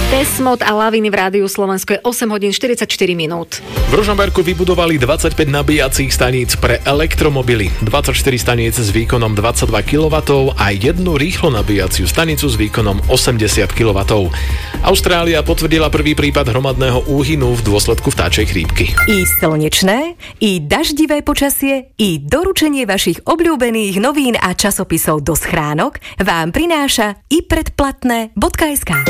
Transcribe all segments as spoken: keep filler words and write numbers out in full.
Desmod a laviny v rádiu Slovensko je osem hodín štyridsaťštyri minút. V Ružomberku vybudovali dvadsaťpäť nabíjacích staníc pre elektromobily, dvadsaťštyri staníc s výkonom dvadsaťdva kilowattov a jednu rýchlo nabíjaciu stanicu s výkonom osemdesiat kilowattov. Austrália potvrdila prvý prípad hromadného úhynu v dôsledku vtáčej chrípky. I slnečné, i daždivé počasie, i doručenie vašich obľúbených novín a časopisov do schránok vám prináša i predplatné bodka es ká.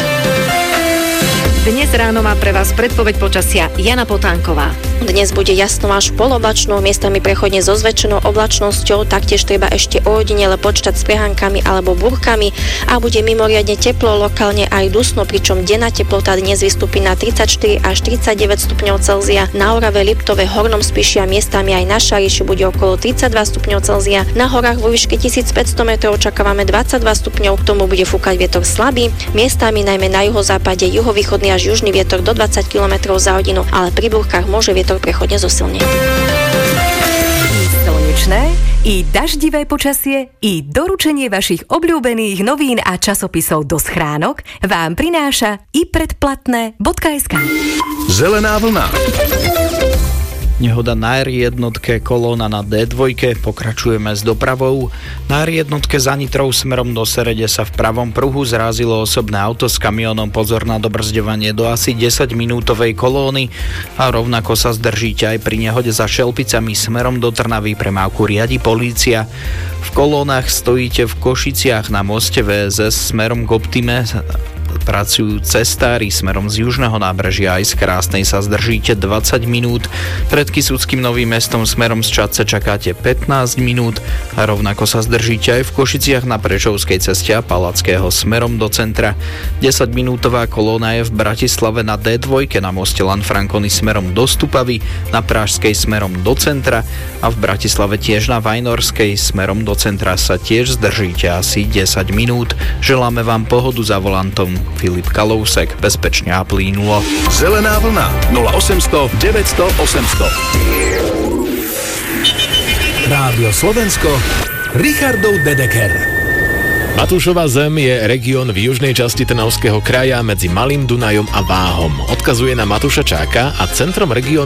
Dnes ráno má pre vás predpoveď počasia Jana Potánková. Dnes bude jasno až poloblačno, miestami prechodne so zväčšenou oblačnosťou, taktiež treba ešte ojedinele počítať s prehánкami alebo búrkami a bude mimoriadne teplo, lokálne aj dusno, pričom denná teplota dnes vystúpi na tridsaťštyri až tridsaťdeväť stupňov Celzia. Na Orave, Liptove, Hornom Spiši a miestami aj na Šariši bude okolo tridsaťdva stupňov Celzia. Na horách vo výške tisícpäťsto metrov očakávame dvadsaťdva stupňov, k tomu bude fúkať vietor slabý, miestami najmä na juhozápade, juhovýchodný až južný vietor do dvadsať kilometrov za hodinu, ale pri búrkach môže vietor prechodne zosilnieť. Slnečné, i daždivé počasie, i doručenie vašich obľúbených novín a časopisov do schránok vám prináša i predplatné bodka es ká. Zelená vlna. Nehoda na er jednotke, kolóna na dé dva, pokračujeme s dopravou. Na er jednotke za Nitrou smerom do Serede sa v pravom pruhu zrázilo osobné auto s kamiónom, pozor na dobrzďovanie do asi desaťminútovej kolóny a rovnako sa zdržíte aj pri nehode za Šelpicami smerom do Trnavy, premávku riadi polícia. V kolónach stojíte v Košiciach na moste vé es es smerom k Optime, pracujú cestári smerom z južného nábrežia aj z Krásnej sa zdržíte dvadsať minút, pred Kysuckým Novým Mestom smerom z Čadce čakáte pätnásť minút a rovnako sa zdržíte aj v Košiciach na Prešovskej ceste a Palackého smerom do centra. desaťminútová kolóna je v Bratislave na dé dva na moste Lanfranconi smerom do Stupavy, na Pražskej smerom do centra a v Bratislave tiež na Vajnorskej smerom do centra sa tiež zdržíte asi desať minút. Želáme vám pohodu za volantom. Filip Kalousek, bezpečne a plynulo. Zelená vlna nula osemsto deväťsto osemsto. Rádio Slovensko, Richardov Dedeker. Matúšova zem je región v južnej časti Trnavského kraja medzi Malým Dunajom a Váhom. Odkazuje na Matúša Čáka a centrom regiónu